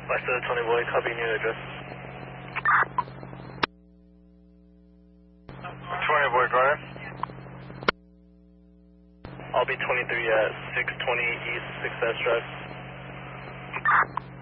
West of the 20 boy, copy new address. 20 boy, go ahead. I'll be 23 at 620 East 6S Drive.